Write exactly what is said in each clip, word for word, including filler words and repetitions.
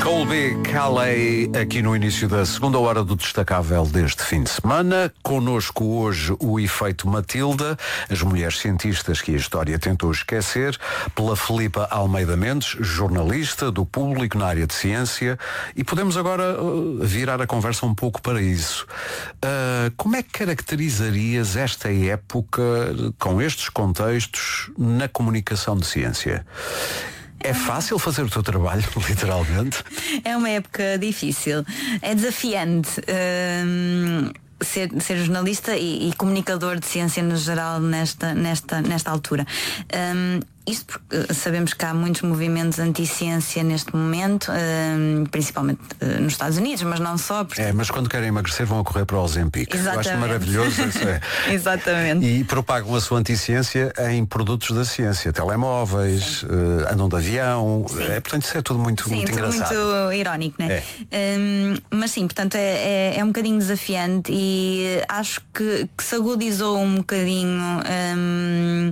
Colby Calais, aqui no início da segunda hora do Destacável deste fim de semana. Connosco hoje o Efeito Matilda, as mulheres cientistas que a história tentou esquecer, pela Filipa Almeida Mendes, jornalista do Público na área de ciência. E podemos agora uh, virar a conversa um pouco para isso. Uh, como é que caracterizarias esta época, com estes contextos, na comunicação de ciência? É fácil fazer o teu trabalho, literalmente? É uma época difícil, é desafiante hum, ser, ser jornalista e, e comunicador de ciência no geral nesta, nesta, nesta altura. Hum, Isto porque sabemos que há muitos movimentos anti-ciência neste momento, uh, principalmente uh, nos Estados Unidos, mas não só. Porque... É, mas quando querem emagrecer vão a correr para o Ozempic. Exatamente. Eu acho maravilhoso isso. É. Exatamente. E propagam a sua anti-ciência em produtos da ciência, telemóveis, uh, andam de avião. É, portanto, isso é tudo muito, sim, muito tudo engraçado. Muito irónico, né? É. Um, mas sim, portanto, é, é, é um bocadinho desafiante e acho que, que se agudizou um bocadinho. Um,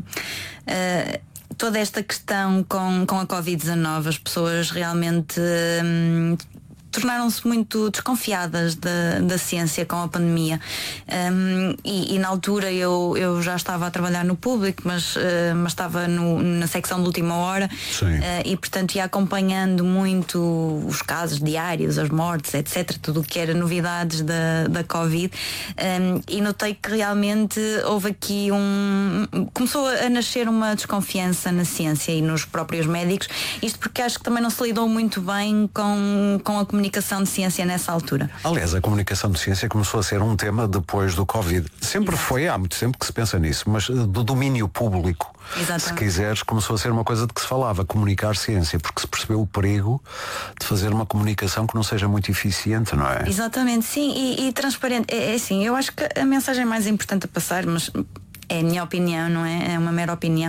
uh, toda esta questão com, com a covid dezanove, as pessoas realmente hum, tornaram-se muito desconfiadas da, da ciência com a pandemia. Um, e, e na altura eu, eu já estava a trabalhar no Público, mas, uh, mas estava no, na secção de última hora. Sim. Uh, e portanto ia acompanhando muito os casos diários, as mortes, etcétera. Tudo o que era novidades da, da Covid. Um, e notei que realmente houve aqui um... Começou a nascer uma desconfiança na ciência e nos próprios médicos. Isto porque acho que também não se lidou muito bem com, com a comunicação de ciência nessa altura. Aliás, a comunicação de ciência começou a ser um tema depois do Covid. Sempre Exato. Foi, há muito tempo que se pensa nisso, mas do domínio público, Exatamente. Se quiseres, começou a ser uma coisa de que se falava, comunicar ciência, porque se percebeu o perigo de fazer uma comunicação que não seja muito eficiente, não é? Exatamente, sim, e, e transparente. É, é assim, eu acho que a mensagem mais importante a passar, mas... é a minha opinião, não é? É uma mera opinião.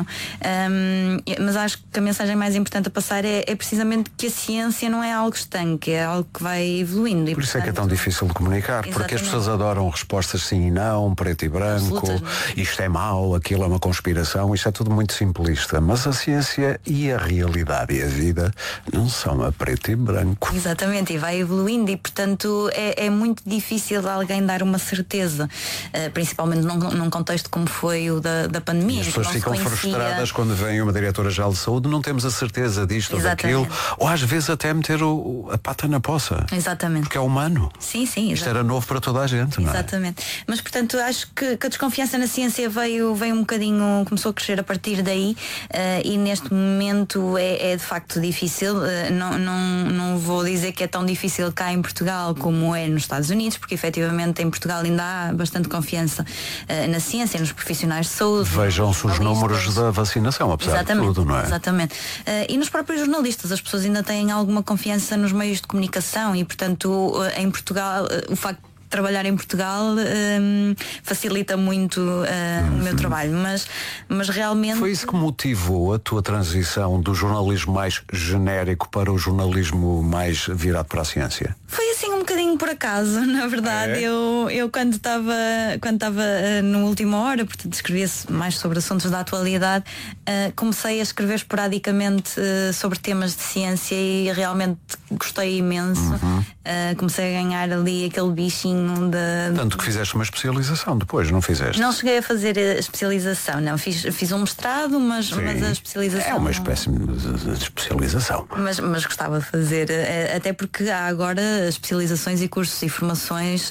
Um, mas acho que a mensagem mais importante a passar é, é precisamente que a ciência não é algo estanque, é algo que vai evoluindo. Por e, isso portanto, é que é tão difícil de comunicar, Exatamente. Porque as pessoas adoram respostas sim e não, preto e branco, isto é mau, aquilo é uma conspiração, isto é tudo muito simplista. Mas a ciência e a realidade e a vida não são a preto e branco. Exatamente, e vai evoluindo e portanto é, é muito difícil alguém dar uma certeza, uh, principalmente num, num contexto como foi foi o da, da pandemia. E as pessoas ficam frustradas quando vem uma diretora-geral de saúde, não temos a certeza disto Exatamente. ou daquilo, ou às vezes até meter o, a pata na poça. Exatamente. Porque é humano. Sim, sim. Isto era novo para toda a gente, não é? Exatamente. Mas portanto acho que, que a desconfiança na ciência veio, veio um bocadinho, começou a crescer a partir daí uh, e neste momento é, é de facto difícil. Uh, não, não, não vou dizer que é tão difícil cá em Portugal como é nos Estados Unidos, porque efetivamente em Portugal ainda há bastante confiança uh, na ciência, nos profissionais de saúde. Vejam-se os números da vacinação, apesar Exatamente, de tudo, não é? Exatamente. Uh, e nos próprios jornalistas, as pessoas ainda têm alguma confiança nos meios de comunicação e, portanto, uh, em Portugal, uh, o facto de trabalhar em Portugal um, facilita muito uh, uhum. o meu trabalho, mas, mas realmente... Foi isso que motivou a tua transição do jornalismo mais genérico para o jornalismo mais virado para a ciência? Foi assim um bocadinho por acaso, na verdade. É. Eu, eu quando estava quando estava uh, no Última Hora, portanto escrevia-se mais sobre assuntos da atualidade, uh, comecei a escrever esporadicamente uh, sobre temas de ciência e realmente gostei imenso. Uhum. Uh, comecei a ganhar ali aquele bichinho de... Tanto que fizeste uma especialização depois, não fizeste? Não cheguei a fazer a especialização, não. Fiz, fiz um mestrado, mas, mas a especialização... É uma espécie de especialização. Mas, mas gostava de fazer, até porque há agora especializações e cursos e formações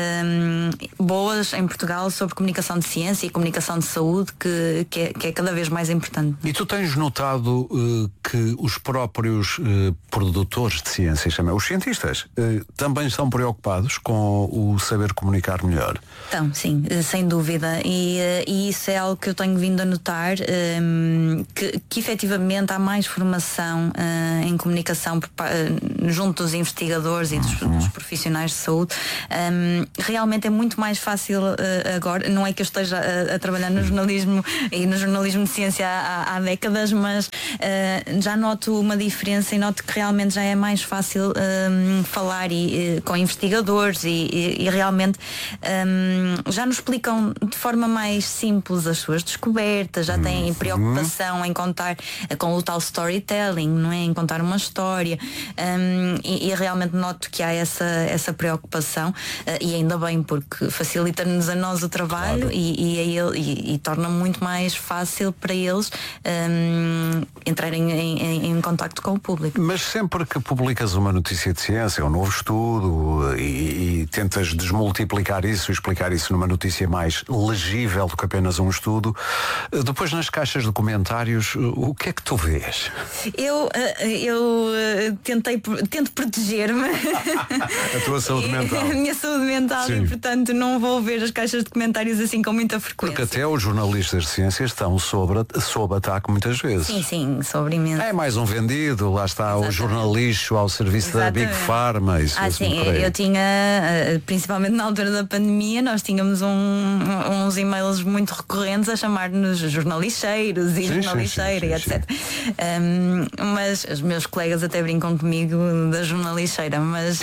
uh, boas em Portugal sobre comunicação de ciência e comunicação de saúde, que, que, é, que é cada vez mais importante. E tu tens notado uh, que os próprios uh, produtores de ciência, chama, os cientistas, uh, também estão preocupados com o saber comunicar melhor? Então, sim, sem dúvida. E, e isso é algo que eu tenho vindo a notar, um, que, que efetivamente há mais formação uh, em comunicação uh, junto dos investigadores e dos, dos profissionais de saúde. Um, realmente é muito mais fácil uh, agora, não é que eu esteja a, a trabalhar no jornalismo e no jornalismo de ciência há, há décadas, mas uh, já noto uma diferença e noto que realmente já é mais fácil um, falar e, uh, com investigadores e, e, e realmente um, já nos explicam de forma mais simples as suas descobertas, já têm preocupação em contar uh, com o tal storytelling, não é? Em contar uma história um, e, e realmente noto que há essa, essa preocupação uh, e ainda bem, porque facilita-nos a nós o trabalho, claro. e, e, a ele, e, e torna muito mais fácil para eles um, entrarem em, em, em contacto com o público. Mas sempre que publicas uma notícia de ciência, um novo estudo e, e tentas desmultiplicar isso, explicar isso numa notícia mais legível do que apenas um estudo, depois nas caixas de comentários, o que é que tu vês? Eu, eu tentei, tento proteger-me. A tua saúde mental. A minha saúde mental. Sim. E portanto não vou ver as caixas de comentários assim com muita frequência. Porque até os jornalistas de ciências estão sob, sob ataque muitas vezes. Sim, sim, sobre imenso. É mais um vendido, lá está. Exatamente. O jornalista ao serviço Exatamente. Da Big Pharma. Isso, ah, sim, eu tinha, principalmente na altura da pandemia, nós tínhamos um, uns e-mails muito recorrentes a chamar-nos jornalicheiros e jornalicheira e etcétera. Um, mas os meus colegas até brincam comigo da jornalicheira, mas,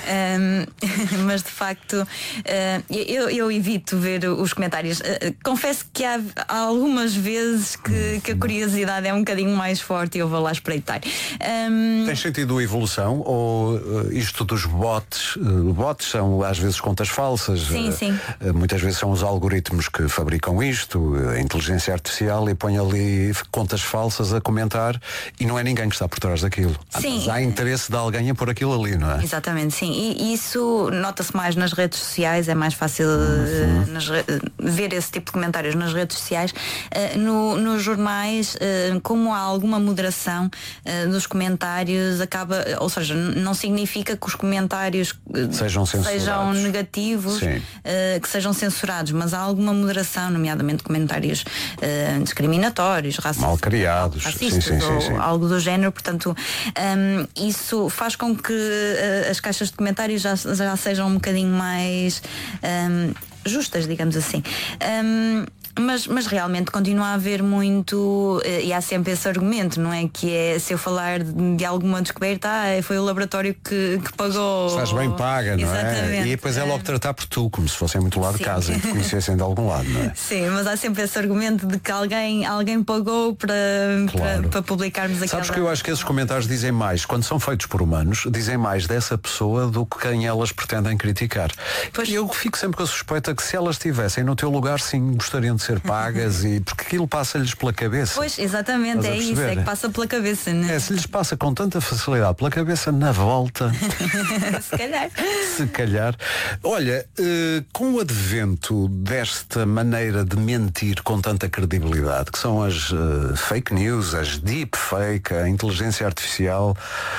um, mas de facto uh, eu, eu evito ver os comentários. Uh, confesso que há, há algumas vezes que, que a curiosidade é um bocadinho mais forte e eu vou lá espreitar. Um... Tens sentido evolução ou uh, isto dos bots? Uh, bots são às vezes contas falsas. Sim, uh, sim. Uh, muitas vezes são os algoritmos que fabricam isto, a inteligência artificial, e põe ali contas falsas a comentar e não é ninguém que está por trás daquilo. Sim. Mas há interesse de alguém a pôr aquilo ali, não é? Exatamente, sim. E isso nota-se mais nas redes sociais, é mais fácil uhum. uh, nas, uh, ver esse tipo de comentários nas redes sociais. Uh, no, nos jornais, uh, como há alguma moderação uh, dos comentários, acaba, ou seja, não significa que os comentários uh, sejam, sejam negativos, uh, que sejam censurados, mas há alguma moderação, nomeadamente comentários uh, discriminatórios, racistas, mal criados, racistas, sim, sim, ou sim, sim. algo do género. Portanto, um, isso faz com que uh, as caixas de comentários já, já sejam um bocadinho mais um, justas, digamos assim. Um, Mas, mas realmente continua a haver muito, e há sempre esse argumento, não é? Que é, se eu falar de, de alguma descoberta, ah, foi o laboratório que, que pagou. Estás bem paga, não Exatamente. é? E depois é logo tratar por tu, como se fossem muito lá de Sim. casa e te conhecessem de algum lado, não é? Sim, mas há sempre esse argumento de que alguém, alguém pagou para, claro. para, para publicarmos aquela... Sabes que eu acho que esses comentários dizem mais, quando são feitos por humanos, dizem mais dessa pessoa do que quem elas pretendem criticar. Pois. Eu fico sempre com a suspeita que se elas estivessem no teu lugar, sim, gostariam de ser pagas e porque aquilo passa-lhes pela cabeça. Pois, exatamente, é isso, é que passa pela cabeça, não é? É, se lhes passa com tanta facilidade pela cabeça, na volta. Se calhar. Se calhar. Olha, uh, com o advento desta maneira de mentir com tanta credibilidade, que são as uh, fake news, as deep fake, a inteligência artificial,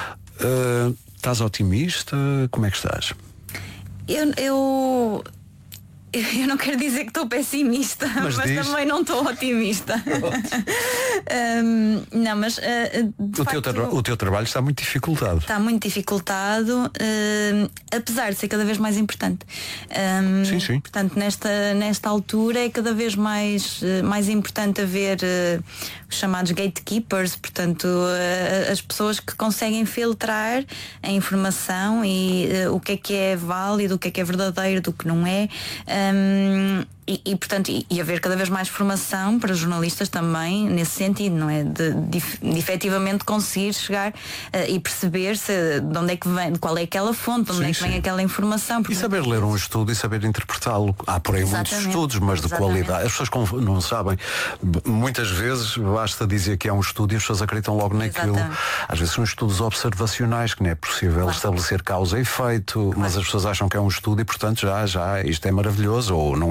uh, estás otimista? Como é que estás? Eu... eu... Eu não quero dizer que estou pessimista, mas, mas também não estou otimista. um, não, mas uh, o, facto, teu o teu trabalho está muito dificultado. Está muito dificultado, uh, apesar de ser cada vez mais importante. Um, sim, sim. Portanto, nesta, nesta altura é cada vez mais, uh, mais importante haver uh, os chamados gatekeepers, portanto, uh, as pessoas que conseguem filtrar a informação e uh, o que é que é válido, o que é que é verdadeiro, do que não é. Um, e, e, portanto, e, e haver cada vez mais formação para jornalistas também nesse sentido, não é? De, de, de efetivamente conseguir chegar uh, e perceber se, de onde é que vem, qual é aquela fonte, de onde sim, é que vem sim. aquela informação. Porque... E saber ler um estudo e saber interpretá-lo. Há por aí Exatamente. muitos estudos, mas de Exatamente. qualidade. As pessoas não sabem. Muitas vezes basta dizer que é um estudo e as pessoas acreditam logo naquilo. Exatamente. Às vezes são estudos observacionais, que não é possível claro. estabelecer causa e efeito, claro. mas as pessoas acham que é um estudo e portanto já, já, isto é maravilhoso, ou não é.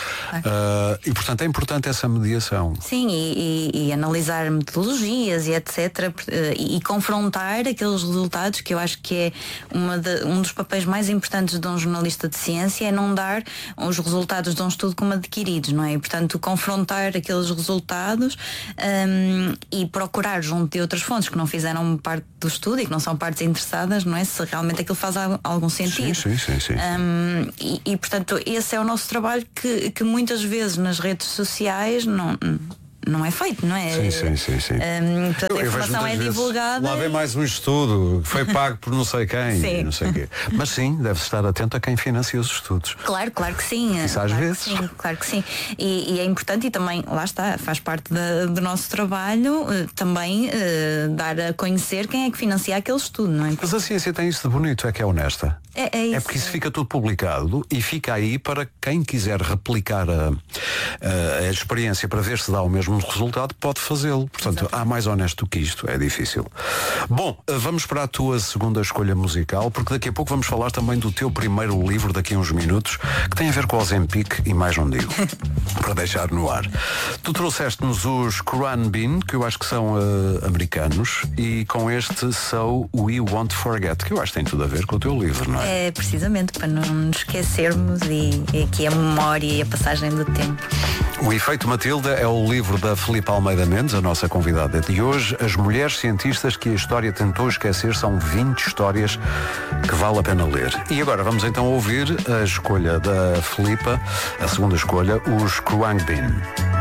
claro. Uh, e portanto é importante essa mediação. Sim, e, e, e analisar metodologias e etcétera. E, e confrontar aqueles resultados, que eu acho que é uma de, um dos papéis mais importantes de um jornalista de ciência, é não dar os resultados de um estudo como adquiridos, não é? E, portanto, confrontar aqueles resultados um, e procurar junto de outras fontes que não fizeram parte do estudo e que não são partes interessadas, não é? Se realmente aquilo faz algum sentido. Sim, sim, sim, sim. Um, e, e, portanto, esse é o nosso trabalho que, que muitas vezes nas redes sociais não... não é feito, não é? Sim, sim, sim, sim. Um, portanto, a informação é divulgada. Lá vem mais um estudo que foi pago por não sei quem, sim. não sei o quê. Mas sim, deve-se estar atento a quem financia os estudos. Claro, claro que sim. Isso às claro vezes. Que sim, claro que sim. E, e é importante, e também, lá está, faz parte da, do nosso trabalho, uh, também uh, dar a conhecer quem é que financia aquele estudo, não é? Mas a ciência tem isso de bonito, é que é honesta. É, é, isso. É porque isso fica tudo publicado e fica aí para quem quiser replicar a, a, a experiência para ver se dá o mesmo resultado, pode fazê-lo. Portanto, há mais honesto do que isto, é difícil. Bom, vamos para a tua segunda escolha musical, porque daqui a pouco vamos falar também do teu primeiro livro, daqui a uns minutos, que tem a ver com o Ozempic e mais não digo, para deixar no ar. Tu trouxeste-nos os Quran Bean, que eu acho que são uh, americanos, e com este So We Won't Forget, que eu acho que tem tudo a ver com o teu livro, não é? É precisamente para não nos esquecermos e, e aqui a memória e a passagem do tempo. O Efeito Matilda é o livro da Filipe Almeida Mendes, a nossa convidada de hoje. As mulheres cientistas que a história tentou esquecer, são vinte histórias que vale a pena ler. E agora vamos então ouvir a escolha da Filipa, a segunda escolha, os Quran Bean.